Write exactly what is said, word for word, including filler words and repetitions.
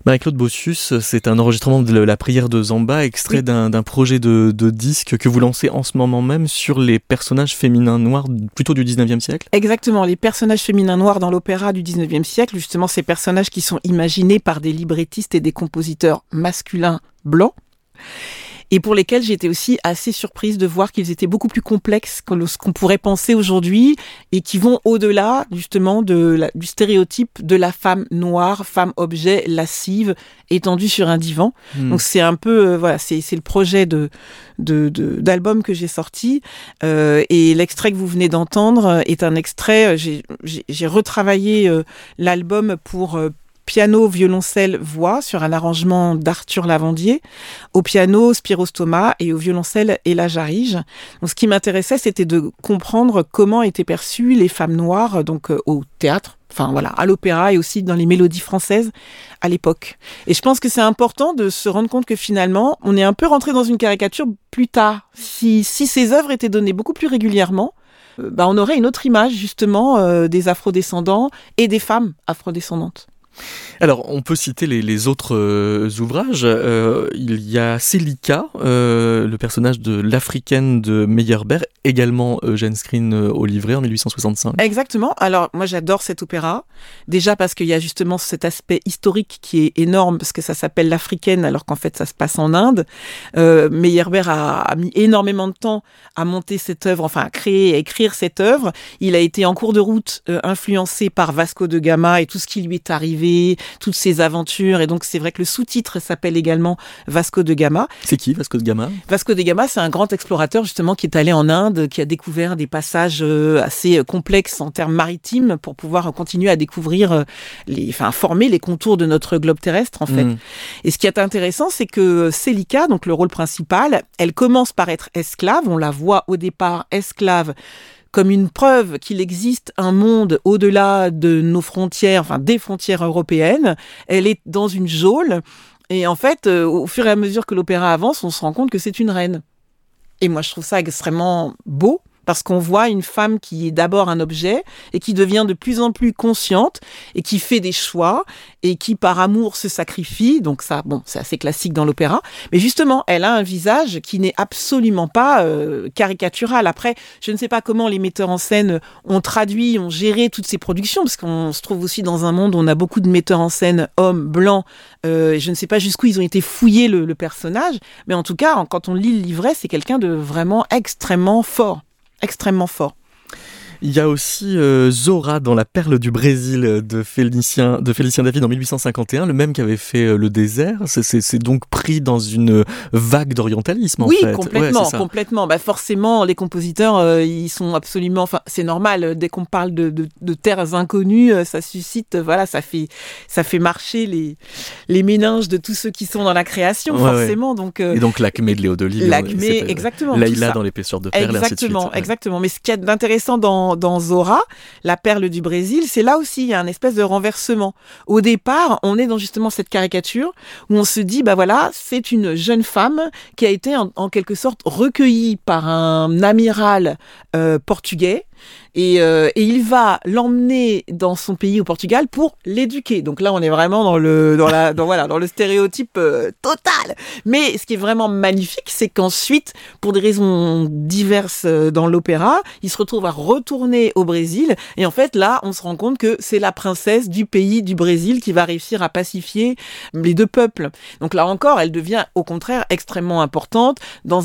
Marie-Claude Bossus, c'est un enregistrement de la prière de Zamba, extrait oui. d'un, d'un projet de, de disque que vous lancez en ce moment même sur les personnages féminins noirs plutôt du dix-neuvième siècle. Exactement, les personnages féminins noirs dans l'opéra du dix-neuvième siècle, justement ces personnages qui sont imaginés par des librettistes et des compositeurs masculins blancs, et pour lesquels j'étais aussi assez surprise de voir qu'ils étaient beaucoup plus complexes que ce qu'on pourrait penser aujourd'hui et qui vont au-delà justement de la, du stéréotype de la femme noire, femme objet, lascive, étendue sur un divan. Mmh. Donc c'est un peu, euh, voilà, c'est, c'est le projet de, de, de, d'album que j'ai sorti euh, et l'extrait que vous venez d'entendre est un extrait, j'ai, j'ai, j'ai retravaillé euh, l'album pour... Euh, piano, violoncelle, voix, sur un arrangement d'Arthur Lavandier, au piano, Spiros Thomas, et au violoncelle, Ella Jarige. Donc, ce qui m'intéressait, c'était de comprendre comment étaient perçues les femmes noires, donc euh, au théâtre, enfin voilà, à l'opéra et aussi dans les mélodies françaises à l'époque. Et je pense que c'est important de se rendre compte que finalement, on est un peu rentré dans une caricature plus tard. Si, si ces œuvres étaient données beaucoup plus régulièrement, euh, bah, on aurait une autre image, justement, euh, des afrodescendants et des femmes afrodescendantes. Alors, on peut citer les, les autres euh, ouvrages. Euh, il y a Célika, euh, le personnage de l'Africaine de Meyerbeer, également Eugène Screen euh, au livret en dix-huit cent soixante-cinq. Exactement. Alors, moi, j'adore cet opéra. Déjà parce qu'il y a justement cet aspect historique qui est énorme, parce que ça s'appelle l'Africaine, alors qu'en fait, ça se passe en Inde. Euh, Meyerbeer a, a mis énormément de temps à monter cette œuvre, enfin, à créer, à écrire cette œuvre. Il a été en cours de route euh, influencé par Vasco de Gama et tout ce qui lui est arrivé, toutes ses aventures, et donc c'est vrai que le sous-titre s'appelle également Vasco de Gama. C'est qui Vasco de Gama ? Vasco de Gama, c'est un grand explorateur justement qui est allé en Inde, qui a découvert des passages assez complexes en termes maritimes pour pouvoir continuer à découvrir, les, enfin former les contours de notre globe terrestre en fait. Mmh. Et ce qui est intéressant, c'est que Célika, donc le rôle principal, elle commence par être esclave, on la voit au départ esclave, comme une preuve qu'il existe un monde au-delà de nos frontières, enfin des frontières européennes. Elle est dans une geôle et en fait, euh, au fur et à mesure que l'opéra avance, on se rend compte que c'est une reine. Et moi, je trouve ça extrêmement beau. Parce qu'on voit une femme qui est d'abord un objet et qui devient de plus en plus consciente et qui fait des choix et qui, par amour, se sacrifie. Donc ça, bon, c'est assez classique dans l'opéra. Mais justement, elle a un visage qui n'est absolument pas euh, caricatural. Après, je ne sais pas comment les metteurs en scène ont traduit, ont géré toutes ces productions, parce qu'on se trouve aussi dans un monde où on a beaucoup de metteurs en scène hommes, blancs. Euh, je ne sais pas jusqu'où ils ont été fouillés le, le personnage. Mais en tout cas, quand on lit le livret, c'est quelqu'un de vraiment extrêmement fort. extrêmement fort. Il y a aussi euh, Zora dans La Perle du Brésil de Félicien, de Félicien David en dix-huit cent cinquante et un, le même qui avait fait euh, Le Désert. C'est, c'est, c'est donc pris dans une vague d'orientalisme en oui, fait. Oui, complètement, ouais, complètement. Bah forcément, les compositeurs, euh, ils sont absolument. Enfin, c'est normal. Dès qu'on parle de, de, de terres inconnues, ça suscite, voilà, ça fait, ça fait marcher les les méninges de tous ceux qui sont dans la création, ouais, forcément. Ouais. Donc. Euh, et donc l'Acmé de Léo Delisle. L'Acmé, ouais, exactement. Laïla dans L'épaisseur de perles. Exactement, ouais. exactement. Mais ce qu'il y a d'intéressant dans dans Zora, La Perle du Brésil, c'est là aussi il y a un espèce de renversement. Au départ, on est dans justement cette caricature où on se dit bah voilà, c'est une jeune femme qui a été en, en quelque sorte recueillie par un amiral euh, portugais. Et, euh, et il va l'emmener dans son pays au Portugal pour l'éduquer. Donc là, on est vraiment dans le dans la dans voilà dans le stéréotype euh, total. Mais ce qui est vraiment magnifique, c'est qu'ensuite, pour des raisons diverses euh, dans l'opéra, il se retrouve à retourner au Brésil. Et en fait, là, on se rend compte que c'est la princesse du pays du Brésil qui va réussir à pacifier les deux peuples. Donc là encore, elle devient au contraire extrêmement importante dans